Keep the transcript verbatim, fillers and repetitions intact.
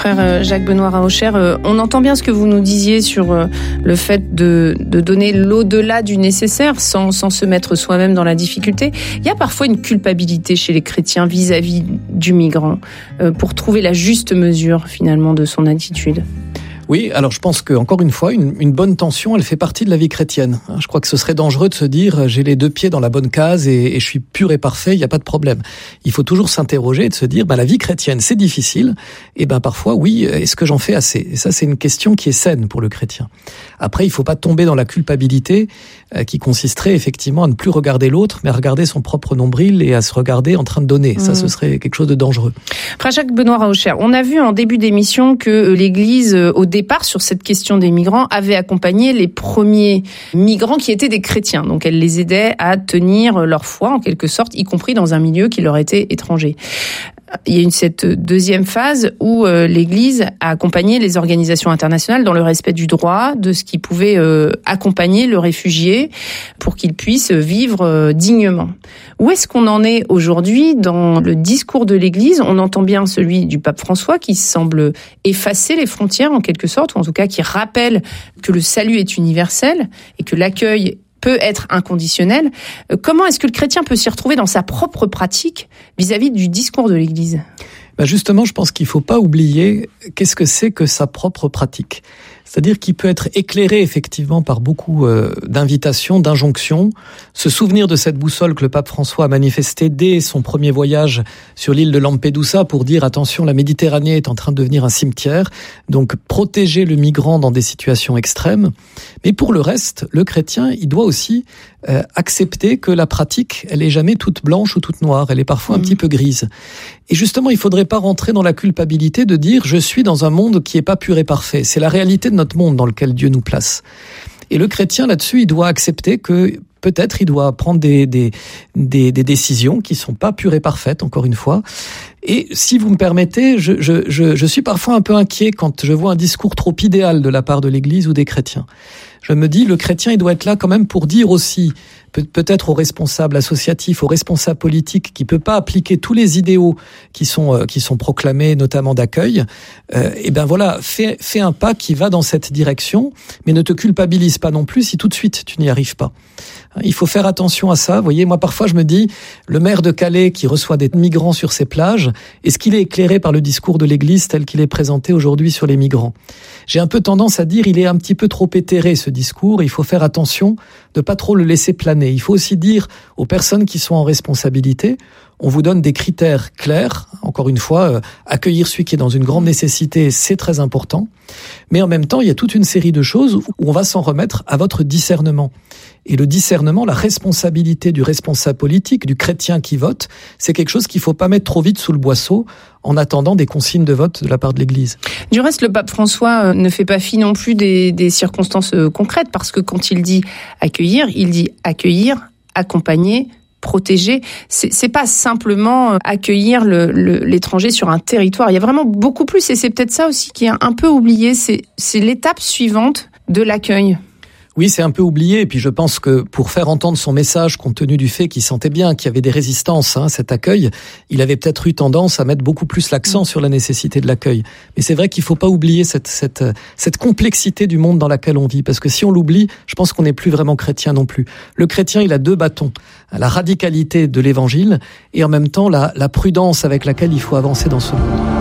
frère Jacques-Benoît Raocher, on entend bien ce que vous nous disiez sur le fait de, de donner l'au-delà du nécessaire sans, sans se mettre soi-même dans la difficulté. Il y a parfois une culpabilité chez les chrétiens vis-à-vis du migrant pour trouver la juste mesure finalement de son attitude. Oui, alors je pense que encore une fois, une, une bonne tension, elle fait partie de la vie chrétienne. Je crois que ce serait dangereux de se dire j'ai les deux pieds dans la bonne case et, et je suis pur et parfait, il n'y a pas de problème. Il faut toujours s'interroger et de se dire bah la vie chrétienne c'est difficile et ben parfois oui, est-ce que j'en fais assez ? Et ça c'est une question qui est saine pour le chrétien. Après il faut pas tomber dans la culpabilité euh, qui consisterait effectivement à ne plus regarder l'autre, mais à regarder son propre nombril et à se regarder en train de donner. Mmh. Ça ce serait quelque chose de dangereux. Frère Jacques-Benoît Raocher, on a vu en début d'émission que l'Église au départ sur cette question des migrants avait accompagné les premiers migrants qui étaient des chrétiens. Donc elle les aidait à tenir leur foi en quelque sorte, y compris dans un milieu qui leur était étranger. Il y a une cette deuxième phase où euh, l'Église a accompagné les organisations internationales dans le respect du droit, de ce qui pouvait euh, accompagner le réfugié pour qu'il puisse vivre euh, dignement. Où est-ce qu'on en est aujourd'hui dans le discours de l'Église ? On entend bien celui du pape François qui semble effacer les frontières en quelque sorte, ou en tout cas qui rappelle que le salut est universel et que l'accueil peut être inconditionnel. Comment est-ce que le chrétien peut s'y retrouver dans sa propre pratique vis-à-vis du discours de l'Église ? Ben justement, je pense qu'il ne faut pas oublier qu'est-ce que c'est que sa propre pratique. C'est-à-dire qu'il peut être éclairé effectivement par beaucoup euh, d'invitations, d'injonctions. Se souvenir de cette boussole que le pape François a manifestée dès son premier voyage sur l'île de Lampedusa pour dire attention, la Méditerranée est en train de devenir un cimetière. Donc protéger le migrant dans des situations extrêmes. Mais pour le reste, le chrétien, il doit aussi euh, accepter que la pratique, elle est jamais toute blanche ou toute noire. Elle est parfois un mmh. petit peu grise. Et justement, il faudrait pas rentrer dans la culpabilité de dire je suis dans un monde qui est pas pur et parfait. C'est la réalité de notre monde dans lequel Dieu nous place. Et le chrétien là-dessus, il doit accepter que peut-être il doit prendre des des des, des décisions qui sont pas pures et parfaites, encore une fois. Et si vous me permettez, je je je je suis parfois un peu inquiet quand je vois un discours trop idéal de la part de l'Église ou des chrétiens. Je me dis, le chrétien, il doit être là quand même pour dire aussi, peut- peut-être aux responsables associatifs, aux responsables politiques, qui peut pas appliquer tous les idéaux qui sont euh, qui sont proclamés, notamment d'accueil. Euh, et ben voilà, fais fais un pas qui va dans cette direction, mais ne te culpabilise pas non plus si tout de suite tu n'y arrives pas. Il faut faire attention à ça. Vous voyez, moi parfois je me dis, le maire de Calais qui reçoit des migrants sur ses plages, est-ce qu'il est éclairé par le discours de l'Église tel qu'il est présenté aujourd'hui sur les migrants ? J'ai un peu tendance à dire, il est un petit peu trop éthéré ce discours. Il faut faire attention de pas trop le laisser planer. Il faut aussi dire aux personnes qui sont en responsabilité, on vous donne des critères clairs. Encore une fois, euh, accueillir celui qui est dans une grande nécessité, c'est très important. Mais en même temps, il y a toute une série de choses où on va s'en remettre à votre discernement. Et le discernement, la responsabilité du responsable politique, du chrétien qui vote, c'est quelque chose qu'il faut pas mettre trop vite sous le boisseau en attendant des consignes de vote de la part de l'Église. Du reste, le pape François ne fait pas fi non plus des, des circonstances concrètes, parce que quand il dit accueillir, il dit accueillir, accompagner, protéger. C'est, c'est pas simplement accueillir le, le, l'étranger sur un territoire. Il y a vraiment beaucoup plus, et c'est peut-être ça aussi qui est un peu oublié. C'est, c'est l'étape suivante de l'accueil. Oui, c'est un peu oublié. Et puis je pense que pour faire entendre son message, compte tenu du fait qu'il sentait bien qu'il y avait des résistances à hein, cet accueil, il avait peut-être eu tendance à mettre beaucoup plus l'accent mmh. sur la nécessité de l'accueil. Mais c'est vrai qu'il faut pas oublier cette, cette, cette complexité du monde dans laquelle on vit. Parce que si on l'oublie, je pense qu'on n'est plus vraiment chrétien non plus. Le chrétien, il a deux bâtons. La radicalité de l'évangile et en même temps la, la prudence avec laquelle il faut avancer dans ce monde.